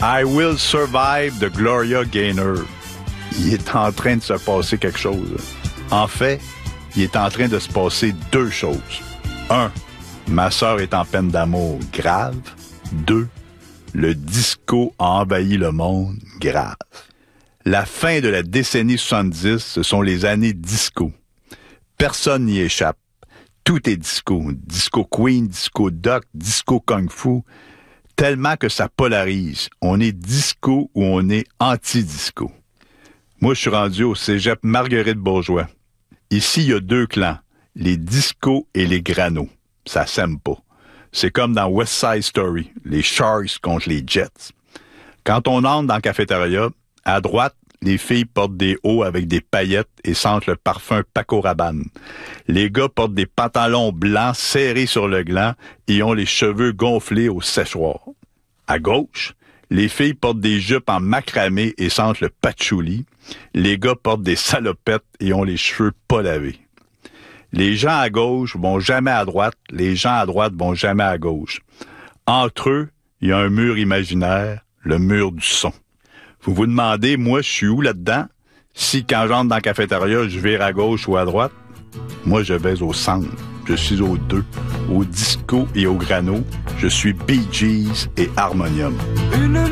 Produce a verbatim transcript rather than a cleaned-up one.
I Will Survive de Gloria Gaynor. Il est en train de se passer quelque chose. En fait, il est en train de se passer deux choses. Un, ma sœur est en peine d'amour grave. Deux, le disco a envahi le monde grave. La fin de la décennie soixante-dix, ce sont les années disco. Personne n'y échappe. Tout est disco. Disco Queen, disco Duck, disco Kung Fu. Tellement que ça polarise. On est disco ou on est anti-disco. Moi, je suis rendu au cégep Marguerite-Bourgeois. Ici, il y a deux clans, les discos et les granos. Ça s'aime pas. C'est comme dans West Side Story, les Sharks contre les Jets. Quand on entre dans la cafétéria, à droite, les filles portent des hauts avec des paillettes et sentent le parfum Paco Rabanne. Les gars portent des pantalons blancs serrés sur le gland et ont les cheveux gonflés au séchoir. À gauche, les filles portent des jupes en macramé et sentent le patchouli. Les gars portent des salopettes et ont les cheveux pas lavés. Les gens à gauche vont jamais à droite, les gens à droite vont jamais à gauche. Entre eux, il y a un mur imaginaire, le mur du son. Vous vous demandez, moi, je suis où là-dedans? Si, quand j'entre dans la cafétéria, je vire à gauche ou à droite? Moi, je vais au centre. Je suis aux deux. Au disco et au grano. Je suis Bee Gees et Harmonium. Une